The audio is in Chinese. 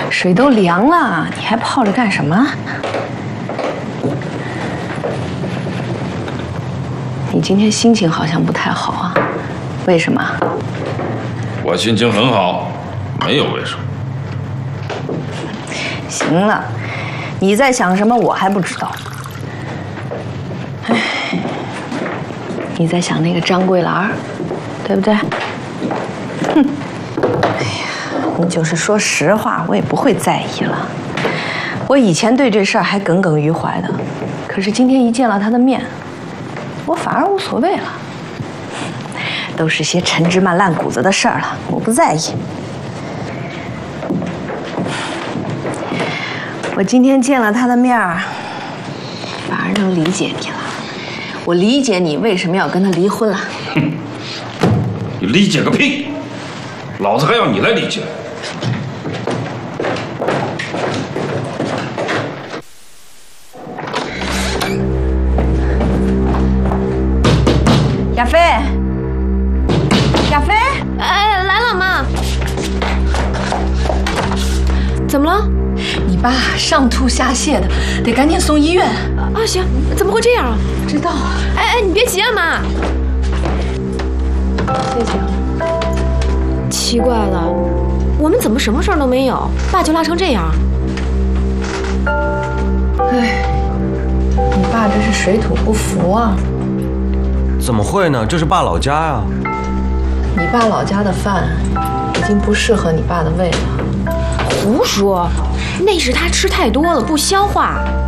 水都凉了，你还泡着干什么？你今天心情好像不太好啊？为什么？ 我心情很好，没有为什么。 行了，你在想什么我还不知道。哎，你在想那个张桂兰，对不对？哼，哎呀，你就是说实话，我也不会在意了。我以前对这事儿还耿耿于怀的，可是今天一见了他的面，我反而无所谓了。都是些陈芝麻烂谷子的事儿了，我不在意。我今天见了他的面儿，反而能理解你了。我理解你为什么要跟他离婚了。 哼，你理解个屁！老子还要你来理解。 亚飞，亚飞， 哎，来了，妈。怎么了？ 你爸上吐下泻的，得赶紧送医院。 啊，行，怎么会这样啊？ 不知道啊。 哎，你别急啊，妈。 谢谢啊。 奇怪了，我们怎么什么事儿都没有，爸就拉成这样？ 哎，你爸这是水土不服啊。 怎么会呢？这是爸老家呀。 你爸老家的饭已经不适合你爸的胃了。 胡说，那是他吃太多了，不消化。